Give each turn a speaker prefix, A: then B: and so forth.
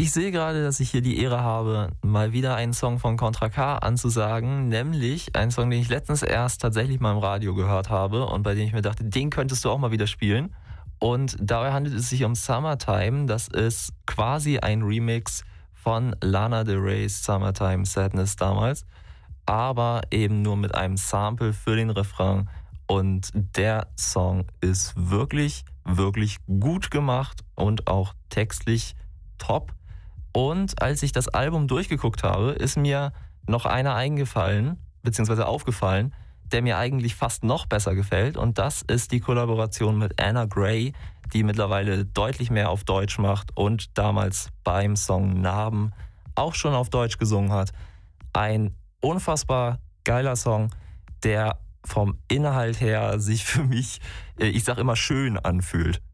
A: Ich sehe gerade, dass ich hier die Ehre habe, mal wieder einen Song von Contra K anzusagen, nämlich einen Song, den ich letztens erst tatsächlich mal im Radio gehört habe und bei dem ich mir dachte, den könntest du auch mal wieder spielen. Und dabei handelt es sich um Summertime. Das ist quasi ein Remix von Lana Del Rey's Summertime Sadness damals, aber eben nur mit einem Sample für den Refrain. Und der Song ist wirklich, wirklich gut gemacht und auch textlich top. Und als ich das Album durchgeguckt habe, ist mir noch einer eingefallen, beziehungsweise aufgefallen, der mir eigentlich fast noch besser gefällt. Und das ist die Kollaboration mit Anna Gray, die mittlerweile deutlich mehr auf Deutsch macht und damals beim Song Narben auch schon auf Deutsch gesungen hat. Ein unfassbar geiler Song, der vom Inhalt her sich für mich, ich sag immer, schön anfühlt.